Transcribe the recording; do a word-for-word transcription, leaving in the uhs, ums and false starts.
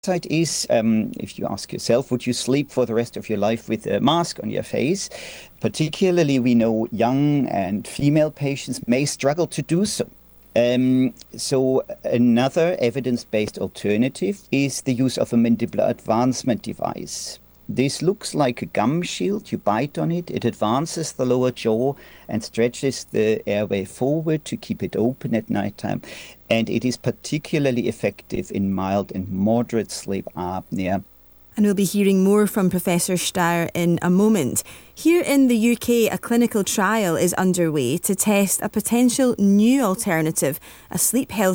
Side is, um, if you ask yourself, would you sleep for the rest of your life with a mask on your face? Particularly, we know young and female patients may struggle to do so. Um, so another evidence-based alternative is the use of a mandibular advancement device. This looks like a gum shield. You bite on it, it advances the lower jaw and stretches the airway forward to keep it open at nighttime. And it is particularly effective in mild and moderate sleep apnea. And we'll be hearing more from Professor Steyr in a moment. Here in the U K, a clinical trial is underway to test a potential new alternative, a sleep health